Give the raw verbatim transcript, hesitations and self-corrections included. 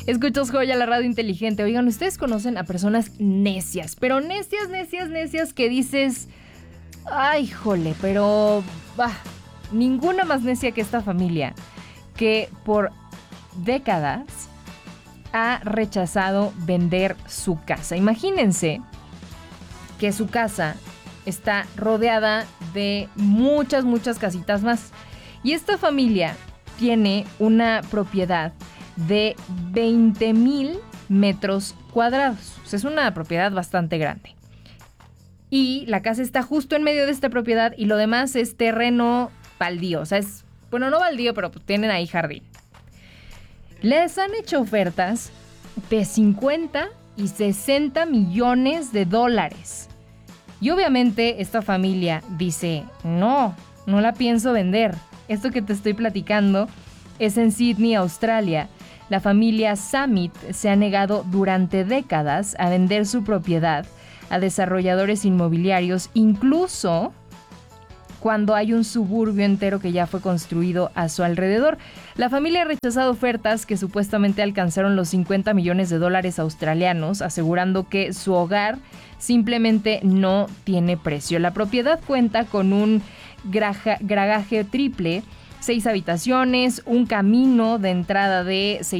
Escuchas Joya, la radio inteligente. Oigan, ustedes conocen a personas necias, pero necias, necias, necias que dices, ay, jole, pero bah, ninguna más necia que esta familia, que por décadas ha rechazado vender su casa. Imagínense que su casa está rodeada de muchas, muchas casitas más. Y esta familia tiene una propiedad de veinte mil metros cuadrados. O sea, es una propiedad bastante grande. Y la casa está justo en medio de esta propiedad y lo demás es terreno baldío. O sea, es, bueno, no baldío, pero pues tienen ahí jardín. Les han hecho ofertas de cincuenta y sesenta millones de dólares. Y obviamente esta familia dice, no, no la pienso vender. Esto que te estoy platicando es en Sydney, Australia. La familia Summit se ha negado durante décadas a vender su propiedad a desarrolladores inmobiliarios, incluso cuando hay un suburbio entero que ya fue construido a su alrededor. La familia ha rechazado ofertas que supuestamente alcanzaron los cincuenta millones de dólares australianos, asegurando que su hogar simplemente no tiene precio. La propiedad cuenta con un graja, garaje triple, seis habitaciones, un camino de entrada de